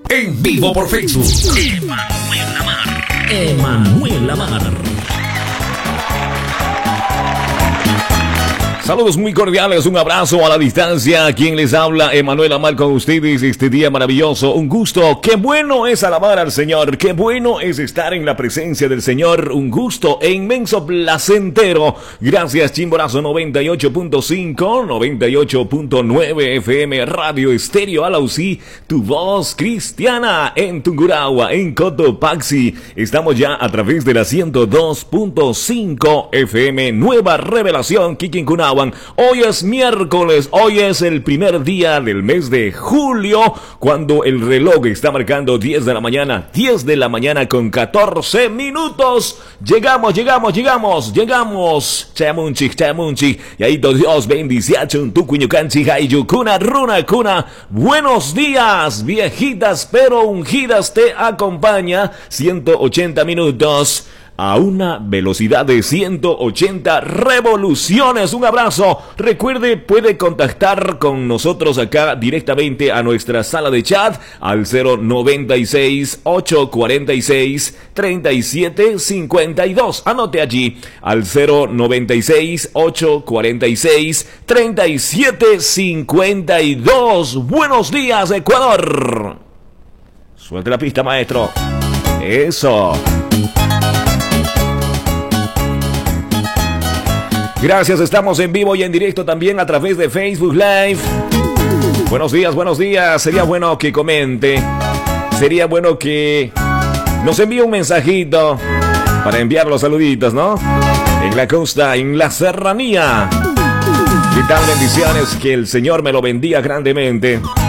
En vivo por Facebook. Emanuel Lamar. Emanuel Lamar. Saludos muy cordiales, un abrazo a la distancia. Quien les habla, Emanuel Lamar, con ustedes este día maravilloso. Un gusto, qué bueno es alabar al Señor, qué bueno es estar en la presencia del Señor. Un gusto e inmenso placentero. Gracias, Chimborazo 98.5, 98.9 FM, Radio Estéreo Alausí, tu voz cristiana en Tungurahua, en Cotopaxi. Estamos ya a través de la 102.5 FM, Nueva Revelación, Quiquinquinahua. Hoy es miércoles, hoy es el primer día del mes de julio, cuando el reloj está marcando 10 de la mañana con 14 minutos. Llegamos. Chamunchi. Y ahí Dios bendiciachun, tu cuñucanchi, hayukuna, runa, cuna. Buenos días, viejitas pero ungidas, te acompaña 180 minutos. A una velocidad de 180 revoluciones. Un abrazo. Recuerde, puede contactar con nosotros acá directamente a nuestra sala de chat al 096-846-3752. Anote allí al 096-846-3752. Buenos días, Ecuador. Suelte la pista, maestro. Eso. Gracias, estamos en vivo y en directo también a través de Facebook Live. Buenos días. Sería bueno que comente. Sería bueno que nos envíe un mensajito para enviar los saluditos, ¿no? En la costa, en la serranía. ¿Qué tal? Bendiciones, que el Señor me lo bendiga grandemente.